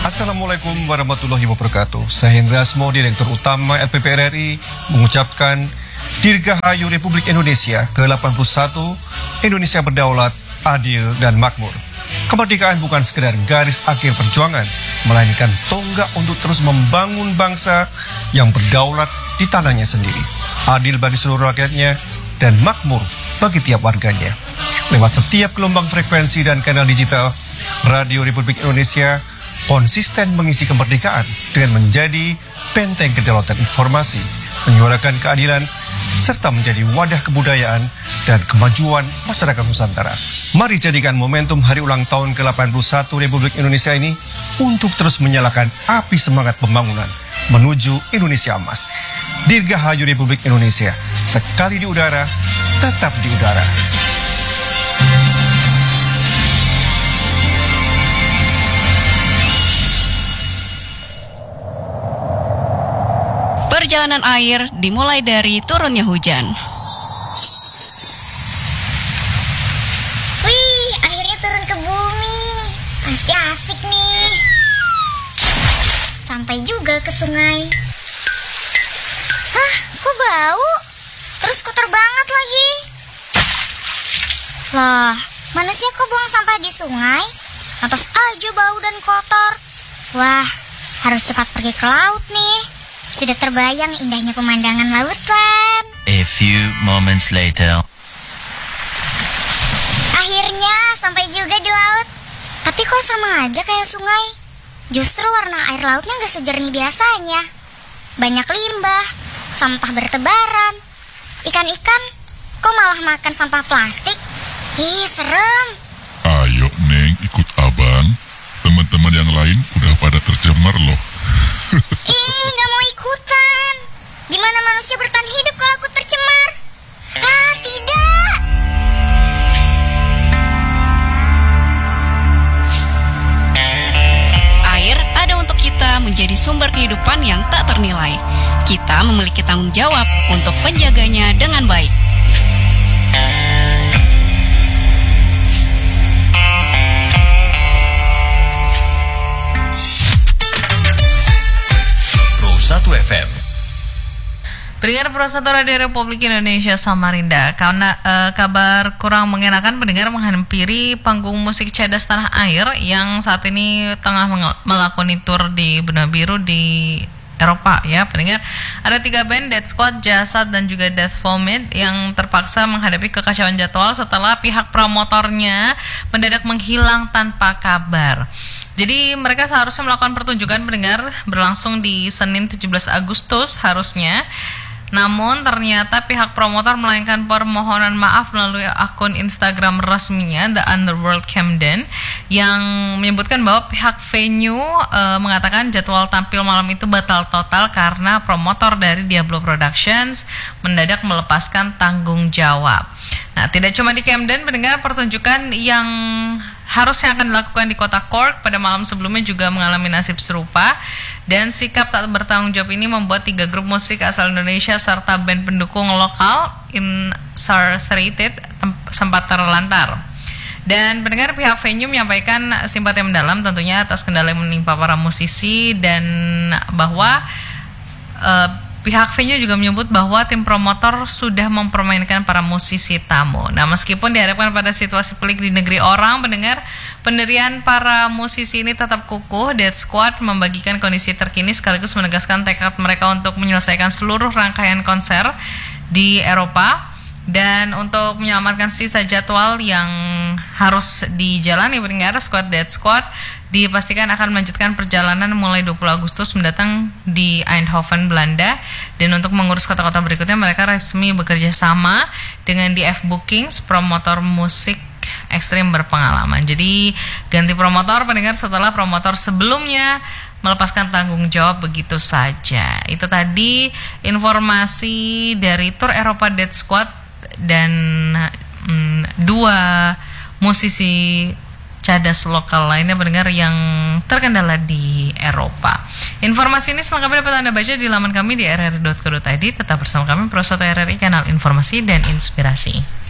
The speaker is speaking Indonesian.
Assalamualaikum warahmatullahi wabarakatuh. Saya Hendra Asmo, Direktur Utama LPP RRI, mengucapkan Dirgahayu Republik Indonesia ke-81, Indonesia berdaulat, adil, dan makmur. Kemerdekaan bukan sekedar garis akhir perjuangan, melainkan tonggak untuk terus membangun bangsa yang berdaulat di tanahnya sendiri, adil bagi seluruh rakyatnya, dan makmur bagi tiap warganya. Lewat setiap gelombang frekuensi dan kanal digital, Radio Republik Indonesia konsisten mengisi kemerdekaan dengan menjadi benteng kedaulatan informasi, menyuarakan keadilan, serta menjadi wadah kebudayaan dan kemajuan masyarakat Nusantara. Mari jadikan momentum hari ulang tahun ke-81 Republik Indonesia ini untuk terus menyalakan api semangat pembangunan menuju Indonesia Emas. Dirgahayu Republik Indonesia, sekali di udara, tetap di udara. Perjalanan air dimulai dari turunnya hujan. Wih, akhirnya turun ke bumi. Pasti asik nih. Sampai juga ke sungai. Hah, kok bau? Terus kotor banget lagi. Loh, manusia kok buang sampah di sungai? Pantas aja bau dan kotor. Wah, harus cepat pergi ke laut nih. Sudah terbayang indahnya pemandangan lautan. A few moments later. Akhirnya sampai juga di laut. Tapi kok sama aja kayak sungai? Justru warna air lautnya gak sejernih biasanya. Banyak limbah, sampah bertebaran. Ikan-ikan kok malah makan sampah plastik? Ih, serem. Ayo Neng, ikut abang. Teman-teman yang lain udah pada tercemar loh. Ih, gak mau ikutan. Gimana manusia bertahan hidup kalau aku tercemar? Ah, tidak. Air ada untuk kita menjadi sumber kehidupan yang tak ternilai. Kita memiliki tanggung jawab untuk menjaganya dengan baik. FM. Pendengar Pro 1 Radio Republik Indonesia Samarinda, karena kabar kurang mengenakan, pendengar menghampiri panggung musik cadas tanah air yang saat ini tengah melakoni tur di benua biru di Eropa ya, pendengar. Ada 3 band, Death Squad, Jasad, dan juga Death Vomit yang terpaksa menghadapi kekacauan jadwal setelah pihak promotornya mendadak menghilang tanpa kabar. Jadi mereka seharusnya melakukan pertunjukan, pendengar, berlangsung di Senin 17 Agustus harusnya. Namun ternyata pihak promotor melayangkan permohonan maaf melalui akun Instagram resminya The Underworld Camden yang menyebutkan bahwa pihak venue mengatakan jadwal tampil malam itu batal total karena promotor dari Diablo Productions mendadak melepaskan tanggung jawab. Nah, tidak cuma di Camden, pendengar, pertunjukan yang harusnya akan dilakukan di kota Cork pada malam sebelumnya juga mengalami nasib serupa, dan sikap tak bertanggung jawab ini membuat 3 grup musik asal Indonesia serta band pendukung lokal Incarcerated sempat terlantar. Dan pendengar, pihak venue menyampaikan simpati mendalam tentunya atas kendala yang menimpa para musisi, dan bahwa pihak venue juga menyebut bahwa tim promotor sudah mempermainkan para musisi tamu. Nah, meskipun dihadapkan pada situasi pelik di negeri orang, pendengar, pendirian para musisi ini tetap kukuh. Death Squad membagikan kondisi terkini sekaligus menegaskan tekad mereka untuk menyelesaikan seluruh rangkaian konser di Eropa. Dan untuk menyelamatkan sisa jadwal yang harus dijalani, pendengar, Death Squad dipastikan akan melanjutkan perjalanan mulai 20 Agustus mendatang di Eindhoven, Belanda. Dan untuk mengurus kota-kota berikutnya, mereka resmi bekerja sama dengan DF Bookings, promotor musik ekstrim berpengalaman. Jadi ganti promotor, pendengar, setelah promotor sebelumnya melepaskan tanggung jawab begitu saja. Itu tadi informasi dari tur Eropa Death Squad dan 2 musisi cadas lokal lainnya, pendengar, yang terkendala di Eropa. Informasi ini selengkapnya dapat Anda baca di laman kami di rri.co.id. Tetap bersama kami, Pro 1 RRI, kanal informasi dan inspirasi.